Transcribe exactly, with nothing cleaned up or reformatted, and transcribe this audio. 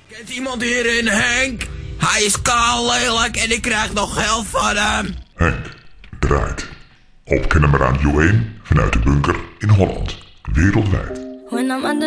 Kent iemand hierin Henk? Hij is kaal, lelijk en ik krijg nog geld van hem. Henk draait op Kennemeraan Radio één vanuit de bunker in Holland. Wereldwijd.